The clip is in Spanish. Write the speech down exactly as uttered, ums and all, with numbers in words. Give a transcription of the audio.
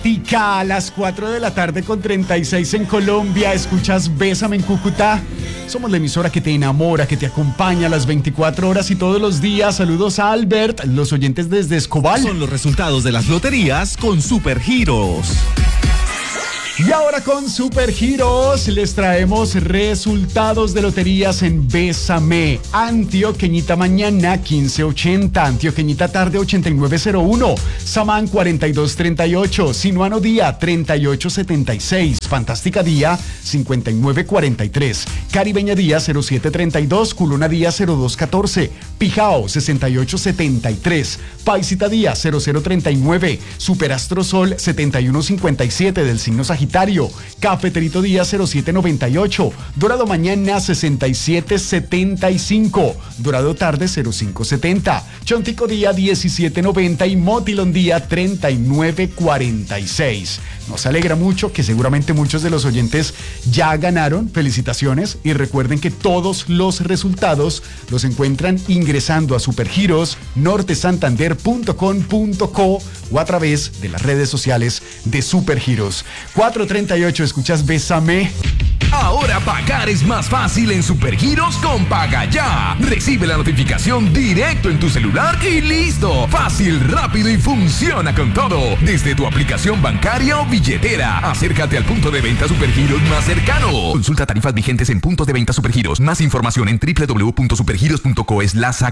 Tardecita, a las cuatro de la tarde con treinta y seis en Colombia. Escuchas Bésame en Cúcuta. Somos la emisora que te enamora, que te acompaña a las veinticuatro horas y todos los días. Saludos a Albert, los oyentes desde Escobal. Son los resultados de las loterías con Supergiros. Y ahora con Supergiros les traemos resultados de loterías en Bésame. Antioqueñita mañana quince ochenta, Antioqueñita tarde ochenta y nueve cero uno, Samán cuarenta y dos treinta y ocho, Sinuano día treinta y ocho setenta y seis, Fantástica día cincuenta y nueve cuarenta y tres, Caribeña día cero siete treinta y dos, Culona día cero dos catorce, Pijao sesenta y ocho setenta y tres, Paisita día cero cero treinta y nueve, Superastro Sol setenta y uno cincuenta y siete del signo Sagitario, Cafeterito día cero siete noventa y ocho, Dorado mañana sesenta y siete setenta y cinco, Dorado tarde cero cinco setenta, Chontico día diecisiete noventa y Motilón día treinta y nueve cuarenta y seis. Nos alegra mucho que seguramente muchos de los oyentes ya ganaron. Felicitaciones y recuerden que todos los resultados los encuentran ingresando a supergiros norte santander punto com punto co o a través de las redes sociales de Supergiros. cuatro treinta y ocho, escuchas Bésame. Ahora pagar es más fácil en Supergiros con Paga Ya. Recibe la notificación directo en tu celular y listo. Fácil, rápido y funciona con todo. Desde tu aplicación bancaria o billetera. Acércate al punto de venta Supergiros más cercano. Consulta tarifas vigentes en puntos de venta Supergiros. Más información en doble u doble u doble u punto supergiros punto co slash